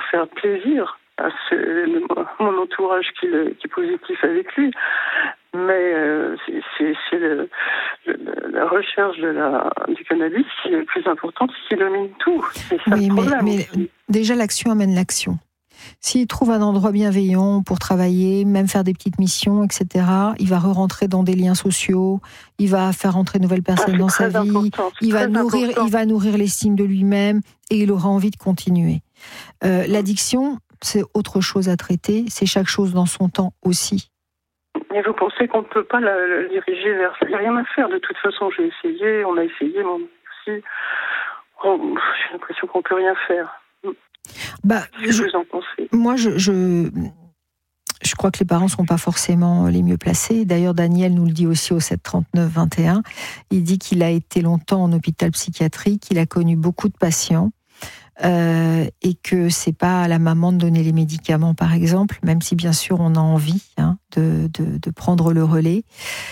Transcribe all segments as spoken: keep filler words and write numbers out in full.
faire plaisir à ce, le, mon entourage qui, qui est positif avec lui. Mais euh, c'est, c'est, c'est le, le, la recherche de la, du cannabis qui est le plus importante, qui domine tout. C'est ça oui, le mais, problème. mais déjà, l'action amène l'action. S'il trouve un endroit bienveillant pour travailler, même faire des petites missions, et cetera, il va re-rentrer dans des liens sociaux, il va faire rentrer de nouvelles personnes ah, dans sa vie, il va, nourrir, il va nourrir l'estime de lui-même et il aura envie de continuer. Euh, l'addiction, c'est autre chose à traiter, c'est chaque chose dans son temps aussi. Mais vous pensez qu'on ne peut pas la, la diriger vers ça? Il n'y a rien à faire. De toute façon, j'ai essayé, on a essayé, moi aussi. Oh, j'ai l'impression qu'on ne peut rien faire. Bah, Qu'est-ce que vous en pensez? Moi, je, je, je crois que les parents ne sont pas forcément les mieux placés. D'ailleurs, Daniel nous le dit aussi au sept trente-neuf vingt et un. Il dit qu'il a été longtemps en hôpital psychiatrique, qu'il a connu beaucoup de patients. Euh, et que c'est pas à la maman de donner les médicaments, par exemple, même si bien sûr on a envie hein, de, de, de prendre le relais.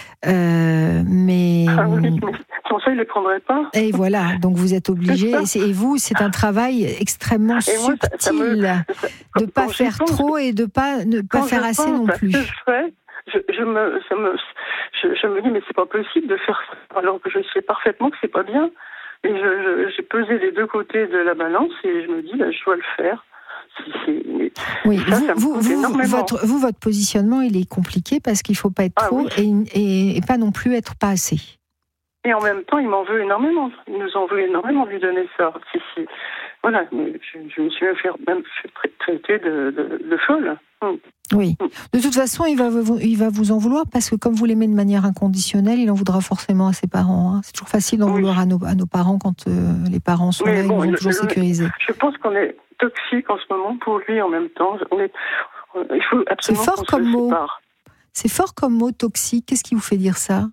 Euh, mais ah oui, mais sans ça, il ne les prendrait pas. Et voilà, donc vous êtes obligé. Et, et vous, c'est un travail extrêmement moi, subtil ça, ça me, ça, de ne pas faire pense, trop et de pas, ne pas faire assez non plus. Que je, fais, je, je, me, ça me, je, je me dis, mais c'est pas possible de faire ça, alors que je sais parfaitement que c'est pas bien. Et je, je, j'ai pesé les deux côtés de la balance et je me dis, ben, je dois le faire. C'est, c'est, oui, ça, vous, ça vous, vous, votre, vous, votre positionnement, il est compliqué parce qu'il ne faut pas être ah, trop oui. et, et, et pas non plus être pas assez. Et en même temps, il m'en veut énormément. Il nous en veut énormément de lui donner ça. C'est, c'est, voilà, je, je me suis même fait, même fait traiter de, de, de folle. Hum. Oui. De toute façon, il va, vous, il va vous en vouloir parce que comme vous l'aimez de manière inconditionnelle, il en voudra forcément à ses parents. Hein. C'est toujours facile d'en oui. vouloir à nos, à nos parents quand euh, les parents sont Mais là, bon, ils vont toujours le, sécuriser. Je pense qu'on est toxique en ce moment pour lui en même temps. On est, il faut absolument C'est fort qu'on comme se mot. sépare. C'est fort comme mot, toxique. Qu'est-ce qui vous fait dire ça?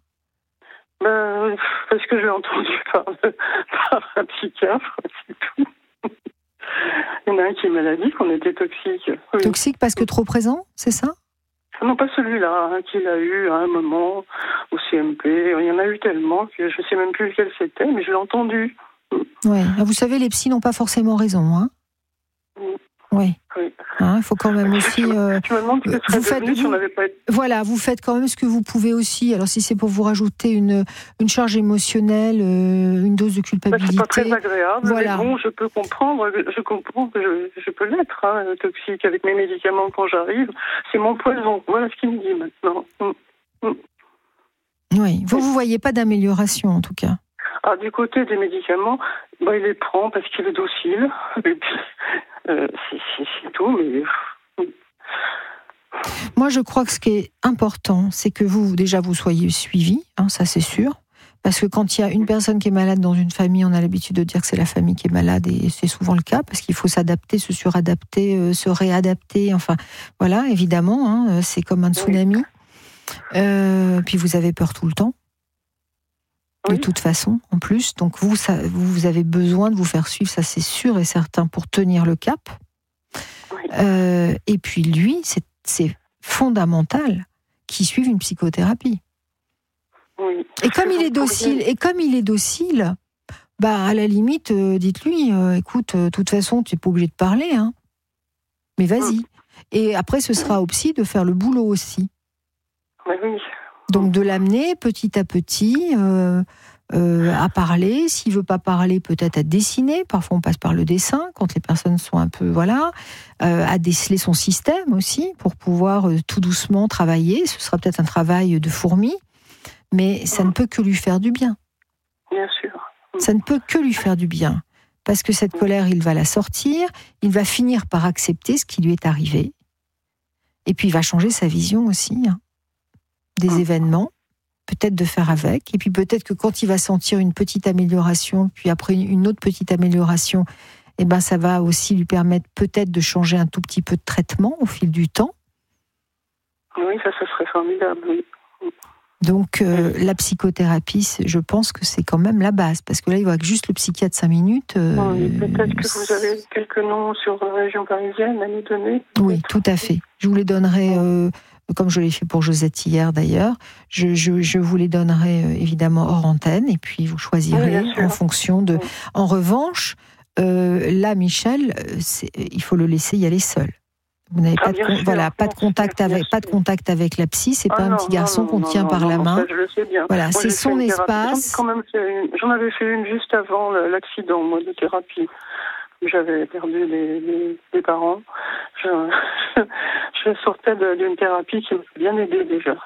Ben, parce que j'ai entendu par, par un psychiatre, c'est tout. Il y en a un qui m'a dit qu'on était toxique. Oui. Toxique parce que trop présent, c'est ça? Non, pas celui-là, hein, qu'il a eu à un moment au C M P. Il y en a eu tellement que je ne sais même plus lequel c'était, mais je l'ai entendu. Oui. Vous savez, les psys n'ont pas forcément raison. Hein oui. Oui. Oui. Hein, il faut quand même aussi. Je, euh, je me demande ce que vous serait faites, devenu vous, si on n'avait pas été... Voilà, vous faites quand même ce que vous pouvez aussi. Alors, si c'est pour vous rajouter une, une charge émotionnelle, euh, une dose de culpabilité. C'est pas très agréable, voilà. Mais bon, je peux comprendre, je comprends que je, je peux l'être, hein, toxique, avec mes médicaments quand j'arrive. C'est mon poison. Voilà ce qu'il me dit maintenant. Mm. Mm. Oui, vous, vous voyez pas d'amélioration, en tout cas. Ah, du côté des médicaments, bah, il les prend parce qu'il est docile. Et puis, euh, c'est, c'est, c'est tout, mais... Moi, je crois que ce qui est important, c'est que vous, déjà, vous soyez suivi, hein, ça c'est sûr. Parce que quand il y a une personne qui est malade dans une famille, on a l'habitude de dire que c'est la famille qui est malade, et c'est souvent le cas, parce qu'il faut s'adapter, se suradapter, euh, se réadapter, enfin, voilà, évidemment, hein, c'est comme un tsunami. Euh, puis vous avez peur tout le temps. De toute façon, en plus. Donc, vous, ça, vous avez besoin de vous faire suivre, ça c'est sûr et certain, pour tenir le cap. Oui. Euh, et puis, lui, c'est, c'est fondamental qu'il suive une psychothérapie. Oui. Et comme il est docile, et comme il est docile, bah, à la limite, euh, dites-lui, euh, écoute, de euh, toute façon, tu n'es pas obligé de parler, hein. Mais vas-y. Mm. Et après, ce sera au psy de faire le boulot aussi. Oui, oui. Donc de l'amener petit à petit euh, euh, à parler, s'il veut pas parler, peut-être à dessiner. Parfois on passe par le dessin quand les personnes sont un peu voilà, euh, à déceler son système aussi pour pouvoir euh, tout doucement travailler. Ce sera peut-être un travail de fourmi, mais ça ne peut que lui faire du bien. Bien sûr. Ça ne peut que lui faire du bien parce que cette colère, il va la sortir, il va finir par accepter ce qui lui est arrivé, et puis il va changer sa vision aussi. Hein. Des mmh. événements, peut-être de faire avec, et puis peut-être que quand il va sentir une petite amélioration, puis après une autre petite amélioration, eh ben ça va aussi lui permettre peut-être de changer un tout petit peu de traitement au fil du temps. Oui, ça, ça serait formidable, oui. Donc euh, mmh. la psychothérapie, je pense que c'est quand même la base, parce que là, il voit que juste le psychiatre cinq minutes... Euh, oui, peut-être que vous avez quelques noms sur la région parisienne à nous donner. Oui, tout à fait. Je vous les donnerai... Euh, comme je l'ai fait pour Josette hier d'ailleurs, je, je, je vous les donnerai euh, évidemment hors antenne, et puis vous choisirez oui, en fonction de... Oui. En revanche, euh, là, Michel, c'est, il faut le laisser y aller seul. Vous n'avez Ah, pas, de, bien con- sûr, voilà, pas, de bien contact sûr, avec, bien pas de sûr. contact avec la psy, c'est Ah, pas un non, petit non, garçon non, qu'on non, tient non, par non, la non, main. ça, je le sais bien. Voilà, Moi, c'est j'ai fait son une thérapie. J'en ai espace. quand même fait une- J'en avais fait une juste avant le- l'accident, moi, de thérapie. J'avais perdu des, des, des parents. Je, je sortais de- d'une thérapie qui m'a bien aidée déjà.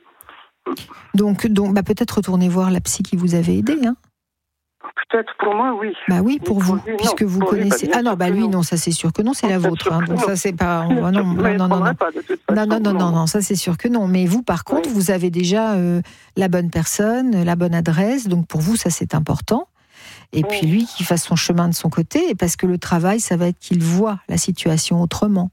Donc, donc bah, peut-être retourner voir la psy qui vous avait aidé. Hein. Peut-être pour moi, oui. Bah oui, Mais pour vous, lui, non. puisque vous Pour lui, bah, connaissez. bien Ah non, sûr bah que lui, non. non, ça c'est sûr que non, c'est Non, la bien vôtre. sûr Hein, que donc non. ça c'est pas. Bien Non, sûr, non, mais non, non, il non, prendrait non. pas de toute Non, façon. non, non, non, non, ça c'est sûr que non. Mais vous, par contre, Oui. vous avez déjà euh, la bonne personne, la bonne adresse. Donc pour vous, ça c'est important. Et puis Oui. lui, qu'il fasse son chemin de son côté, parce que le travail, ça va être qu'il voit la situation autrement.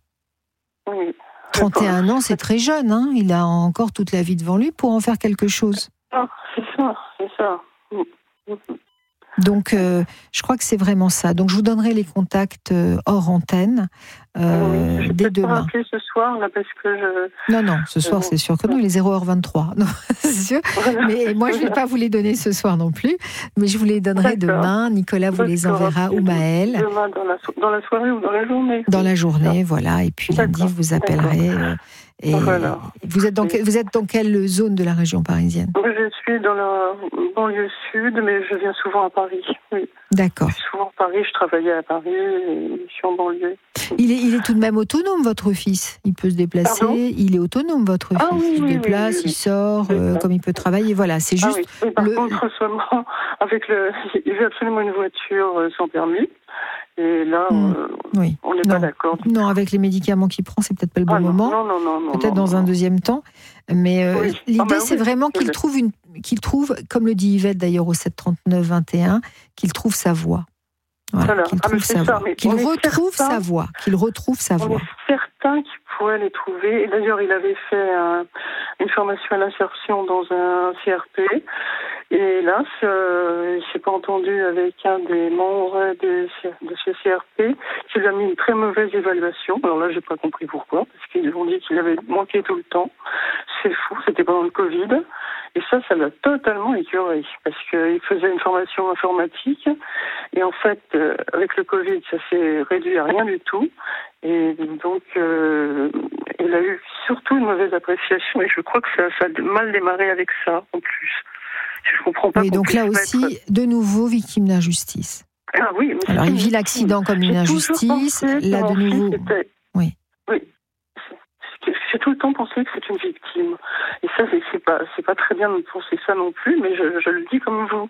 Oui. trente et un ans, c'est très jeune. Hein, il a encore toute la vie devant lui pour en faire quelque chose. Ah, c'est ça, c'est ça. Mm. Donc, euh, je crois que c'est vraiment ça. Donc, je vous donnerai les contacts euh, hors antenne euh, Oui, je dès peux pas demain. rappeler ce soir là parce que je. Non, non, ce soir, Euh, c'est sûr que non, il est zéro heure vingt-trois. Non, c'est sûr. Voilà. Mais moi, je ne vais pas vous les donner ce soir non plus. Mais je vous les donnerai D'accord. demain. Nicolas vous les D'accord. enverra ou Maël Demain dans la, so- dans la soirée ou dans la journée. dans la journée. Voilà. Et puis lundi, D'accord. vous appellerez. euh, et Voilà. vous, êtes dans, que- vous êtes dans quelle zone de la région parisienne? Moi, je suis dans la banlieue sud, mais je viens souvent à Paris. Oui. D'accord. Je suis souvent à Paris, je travaillais à Paris et je suis en banlieue. Il est, il est tout de même autonome, votre fils. Il peut se déplacer. Pardon il est autonome, votre Ah fils. oui, il se oui, déplace, oui, oui. il sort, Oui, euh, ça. comme il peut travailler. Voilà, c'est Ah juste. oui. Mais par le- contre, seulement avec le. Il veut absolument une voiture euh, sans permis. Et là, Hmm. euh, Oui. on n'est Non. pas d'accord. Non, avec les médicaments qu'il prend, c'est peut-être pas le bon Ah non, moment. non, non, non, non. Peut-être non, dans non. un deuxième temps. Mais euh, Oui. l'idée, Ah ben c'est oui, vraiment c'est qu'il le- trouve, une, qu'il trouve, comme le dit Yvette d'ailleurs au sept trente-neuf vingt et un, qu'il trouve sa voie. Voilà, Voilà. qu'il Ah, mais trouve c'est sa ça, voie. mais Qu'il on est retrouve certain- sa voie. Qu'il retrouve sa On voie. est certain qu'il pourrait les trouver. Et d'ailleurs, il avait fait un- une formation à l'insertion dans un C R P. Et hélas, euh, il ne s'est pas entendu avec un des membres de, de ce C R P qui lui a mis une très mauvaise évaluation. Alors là, j'ai pas compris pourquoi, parce qu'ils ont dit qu'il avait manqué tout le temps. C'est fou, c'était pendant le Covid. Et ça, ça l'a totalement écœuré, parce qu'il faisait une formation informatique. Et en fait, euh, avec le Covid, ça s'est réduit à rien du tout. Et donc, euh, il a eu surtout une mauvaise appréciation. Et je crois que ça, ça a mal démarré avec ça, en plus. Je comprends pas. Oui, qu'on donc là puisse aussi, mettre- de nouveau, victime d'injustice. Ah oui, mais Alors, c'est il vit une l'accident comme une J'ai toujours injustice. pensé que Là, mon de nouveau. fils était- Oui. Oui. C'est- J'ai tout le temps pensé que c'est une victime. Et ça, c'est c'est pas, c'est pas très bien de penser ça non plus, mais je, je le dis comme vous.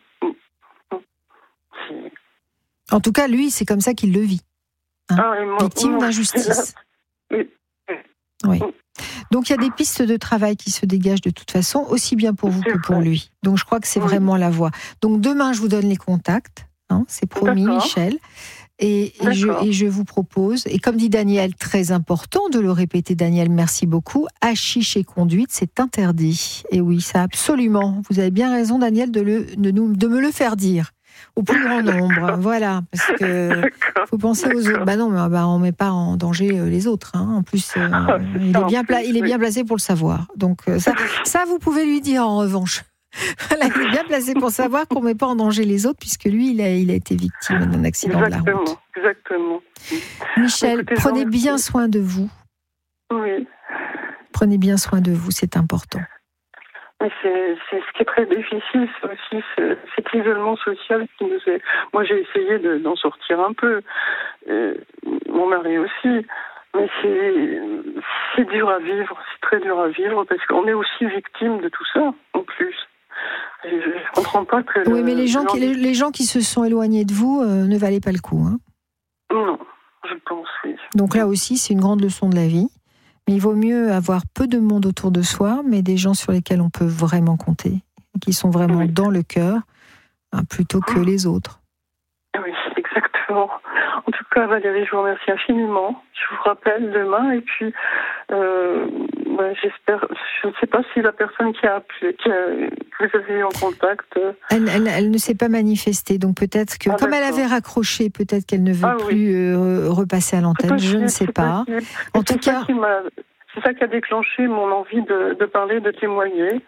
C'est- En tout cas, lui, c'est comme ça qu'il le vit. Hein. Ah, et moi- Victime moi, d'injustice. Oui. Oui. Donc il y a des pistes de travail qui se dégagent de toute façon, aussi bien pour vous C'est que pour vrai. lui. Donc je crois que c'est Oui. vraiment la voie. Donc demain, je vous donne les contacts. Hein, c'est promis, D'accord. Michel. Et, et, je, D'accord. et je vous propose, et comme dit Daniel, très important de le répéter, Daniel, merci beaucoup, hashish et conduite, c'est interdit. Et oui, ça absolument. Vous avez bien raison, Daniel, de, le, de, nous, de me le faire dire. Au plus grand nombre, voilà, parce que D'accord. faut penser aux autres. Bah non, mais bah, on met pas en danger euh, les autres. Hein. En plus, euh, Ah, c'est il ça, est en bien, pla- plus, il est oui. bien placé pour le savoir. Donc euh, ça, ça, vous pouvez lui dire en revanche. Voilà, il est bien placé pour savoir qu'on met pas en danger les autres, puisque lui, il a, il a été victime d'un accident de la route. Exactement, exactement. Michel, Écoutez, prenez j'en- bien soin de vous. Oui. Prenez bien soin de vous, c'est important. Mais c'est, c'est ce qui est très difficile, c'est aussi c'est, cet isolement social qui nous est. Moi, j'ai essayé de, d'en sortir un peu. Euh, mon mari aussi. Mais c'est, c'est dur à vivre, c'est très dur à vivre parce qu'on est aussi victime de tout ça, en plus. Et je ne comprends pas que. Oui, le- mais les gens, qui, l'en- les, les gens qui se sont éloignés de vous euh, ne valaient pas le coup. Hein. Non, je pense, oui. Donc là aussi, c'est une grande leçon de la vie. Mais il vaut mieux avoir peu de monde autour de soi, mais des gens sur lesquels on peut vraiment compter, qui sont vraiment Oui. dans le cœur, hein, plutôt que les autres. Oui, exactement. En tout cas, Valérie, je vous remercie infiniment. Je vous rappelle demain et puis euh, ouais, j'espère. Je ne sais pas si la personne qui a appelé, qui a, que vous avez eu en contact. euh, Elle, elle, elle ne s'est pas manifestée, donc peut-être que, Ah, comme elle d'accord. avait raccroché, peut-être qu'elle ne veut Ah, oui. plus euh, repasser à c'est l'antenne, je ne possible, sais c'est pas. possible. En Et tout c'est ça cas, qui m'a- c'est ça qui a déclenché mon envie de, de parler, de témoigner.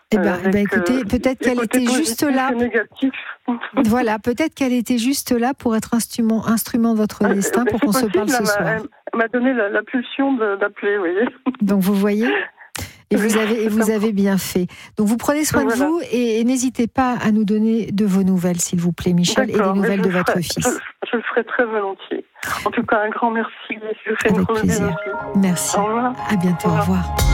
Eh ben, eh ben écoutez, peut-être qu'elle était juste là. Voilà, peut-être qu'elle était juste là pour être instrument, instrument de votre destin, pour qu'on se parle ce soir. Elle m'a donné la, la pulsion de, d'appeler, vous voyez. Donc vous voyez. Et vous avez, et vous avez bien fait. Donc vous prenez soin voilà. de vous et, et n'hésitez pas à nous donner de vos nouvelles, s'il vous plaît, Michel, D'accord, et des nouvelles de ferai, votre fils. Je, je le ferai très volontiers. En tout cas, un grand merci. Je vous fais Avec plaisir. Merci. Au revoir. À bientôt. Au revoir. Au revoir.